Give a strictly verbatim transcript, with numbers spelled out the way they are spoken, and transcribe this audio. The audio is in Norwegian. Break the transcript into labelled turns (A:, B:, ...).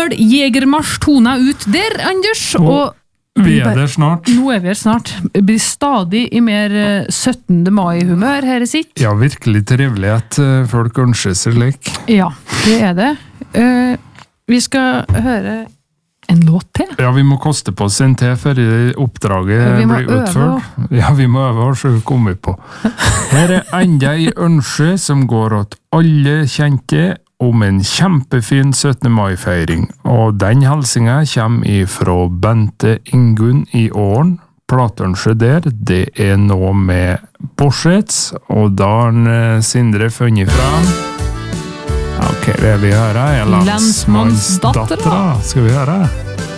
A: Gammel jegermarsj tona ut der, Anders, og,
B: og vi er der snart.
A: Nå er vi her snart. Det blir stadig i mer syttende mai-humør her i sitt.
B: Ja, virkelig trivelig at folk ønsker seg slik.
A: Ja, det er det. Uh, vi skal høre en låt til.
B: Ja, vi må koste på oss en til før oppdraget blir utført. Ja, vi må øve oss og komme på. Her er enda i ønske som går åt alle kjente om en kjempefin syttende mai-feiring. Og den helsinga kommer ifra Bente Ingunn i Åren. Platønske der, det er nå med Borsets, og da har Sindre funnet fram. Ok, det vi hører er Landsmannsdattera. Skal vi høre?